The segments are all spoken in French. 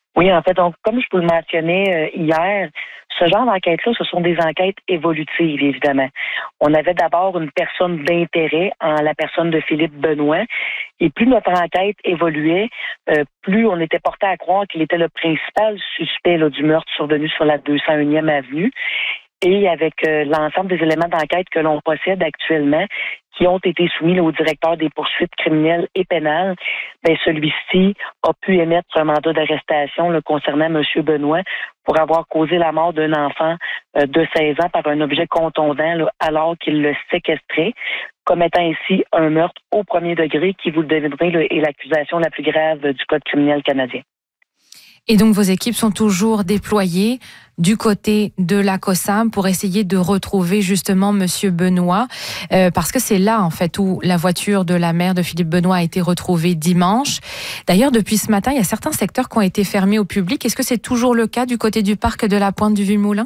Oui, en fait, donc, comme je vous le mentionnais hier, ce genre d'enquête-là, ce sont des enquêtes évolutives, évidemment. On avait d'abord une personne d'intérêt en la personne de Philippe Benoît, et plus notre enquête évoluait, plus on était porté à croire qu'il était le principal suspect là, du meurtre survenu sur la 201e avenue. Et avec l'ensemble des éléments d'enquête que l'on possède actuellement, qui ont été soumis là, au directeur des poursuites criminelles et pénales, ben, celui-ci a pu émettre un mandat d'arrestation là, concernant M. Benoît pour avoir causé la mort d'un enfant de 16 ans par un objet contondant là, alors qu'il le séquestrait, commettant ainsi un meurtre au premier degré qui, vous le devinerez, là, est l'accusation la plus grave du Code criminel canadien. Et donc, vos équipes sont toujours déployées du côté de la COSAM pour essayer de retrouver justement Monsieur Benoît, parce que c'est là, en fait, où la voiture de la mère de Philippe Benoît a été retrouvée dimanche. D'ailleurs, depuis ce matin, il y a certains secteurs qui ont été fermés au public. Est-ce que c'est toujours le cas du côté du parc de la Pointe du Vieux-Moulin?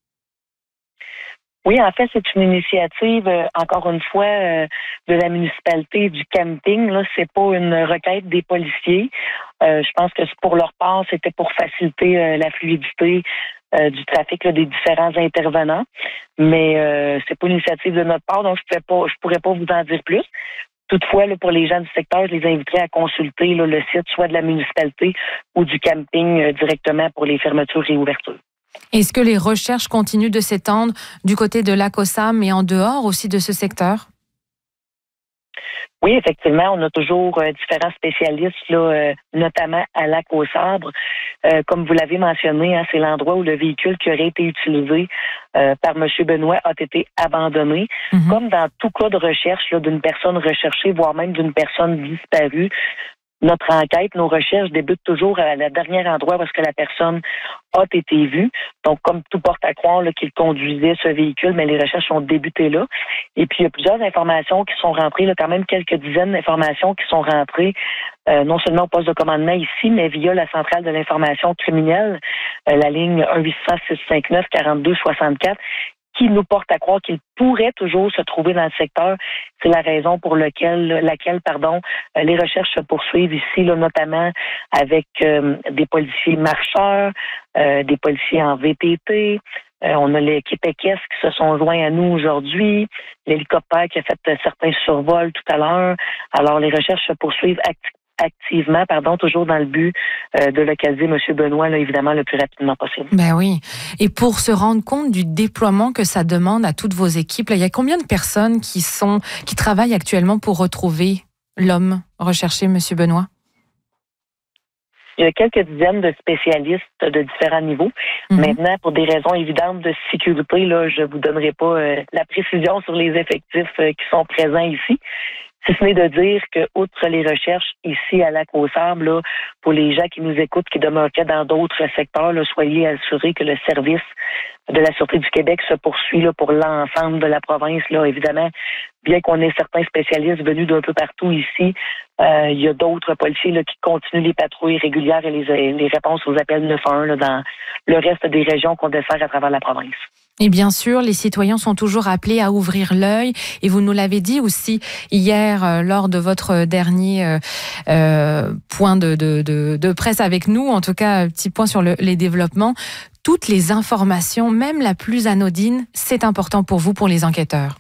Oui, en fait, c'est une initiative, encore une fois, de la municipalité du camping. Là, c'est pas une requête des policiers. Je pense que pour leur part, c'était pour faciliter la fluidité du trafic là, des différents intervenants. Mais c'est pas une initiative de notre part, donc je pourrais pas vous en dire plus. Toutefois, là, pour les gens du secteur, je les inviterais à consulter là, le site soit de la municipalité ou du camping directement pour les fermetures et ouvertures. Est-ce que les recherches continuent de s'étendre du côté de la COSAM et en dehors aussi de ce secteur? Oui, effectivement, on a toujours différents spécialistes, là, notamment à Lac-aux-Sabres. Comme vous l'avez mentionné, hein, c'est l'endroit où le véhicule qui aurait été utilisé par M. Benoît a été abandonné. Mm-hmm. Comme dans tout cas de recherche là, d'une personne recherchée, voire même d'une personne disparue, notre enquête, nos recherches débutent toujours à la dernière endroit où est-ce que la personne a été vue. Donc, comme tout porte à croire là, qu'il conduisait ce véhicule, mais les recherches ont débuté là. Et puis, il y a plusieurs informations qui sont rentrées, là, quand même quelques dizaines d'informations qui sont rentrées, non seulement au poste de commandement ici, mais via la centrale de l'information criminelle, la ligne 1-800-659-42-64, qui nous porte à croire qu'il pourrait toujours se trouver dans le secteur. C'est la raison pour laquelle les recherches se poursuivent ici, là, notamment avec des policiers marcheurs, des policiers en VTT. On a l'équipe équestre qui se sont joints à nous aujourd'hui, l'hélicoptère qui a fait certains survols tout à l'heure. Alors, les recherches se poursuivent activement, toujours dans le but de localiser M. Benoît, là, évidemment, le plus rapidement possible. Ben oui. Et pour se rendre compte du déploiement que ça demande à toutes vos équipes, là, il y a combien de personnes qui travaillent actuellement pour retrouver l'homme recherché, M. Benoît? Il y a quelques dizaines de spécialistes de différents niveaux. Mm-hmm. Maintenant, pour des raisons évidentes de sécurité, là, je vous donnerai pas la précision sur les effectifs qui sont présents ici. Si ce n'est de dire que, outre les recherches ici à Lac-aux-Sabres, là, pour les gens qui nous écoutent, qui demeurent dans d'autres secteurs, là, soyez assurés que le service de la Sûreté du Québec se poursuit là, pour l'ensemble de la province. Là, évidemment, bien qu'on ait certains spécialistes venus d'un peu partout ici, il y a d'autres policiers là, qui continuent les patrouilles régulières et les réponses aux appels 911 là, dans le reste des régions qu'on dessert à travers la province. Et bien sûr, les citoyens sont toujours appelés à ouvrir l'œil. Et vous nous l'avez dit aussi hier lors de votre dernier point de presse avec nous, en tout cas, petit point sur les développements. Toutes les informations, même la plus anodine, c'est important pour vous, pour les enquêteurs.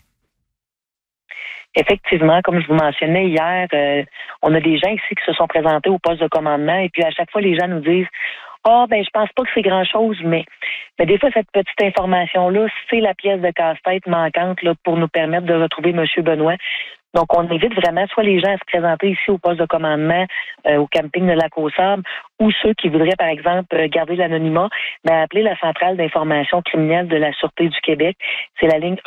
Effectivement, comme je vous mentionnais hier, on a des gens ici qui se sont présentés au poste de commandement et puis à chaque fois, les gens nous disent « je pense pas que c'est grand-chose, mais des fois, cette petite information-là, c'est la pièce de casse-tête manquante là, pour nous permettre de retrouver M. Benoît. » Donc, on invite vraiment soit les gens à se présenter ici au poste de commandement, au camping de Lac-aux-Sabres, ou ceux qui voudraient, par exemple, garder l'anonymat, appeler la centrale d'information criminelle de la Sûreté du Québec. C'est la ligne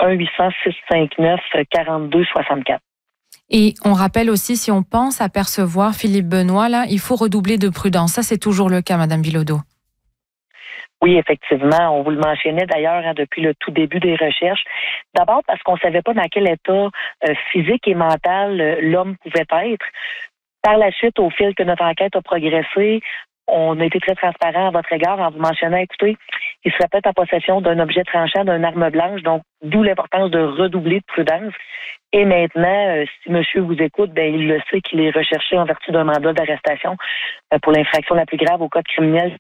1-800-659-42-64. Et on rappelle aussi, si on pense apercevoir Philippe Benoît, là, il faut redoubler de prudence. Ça, c'est toujours le cas, Mme Bilodeau. Oui, effectivement. On vous le mentionnait d'ailleurs depuis le tout début des recherches. D'abord parce qu'on ne savait pas dans quel état physique et mental l'homme pouvait être. Par la suite, au fil que notre enquête a progressé, on a été très transparent à votre égard en vous mentionnant, écoutez, il serait peut-être en possession d'un objet tranchant, d'une arme blanche, donc d'où l'importance de redoubler de prudence. Et maintenant, si monsieur vous écoute, il le sait qu'il est recherché en vertu d'un mandat d'arrestation pour l'infraction la plus grave au code criminel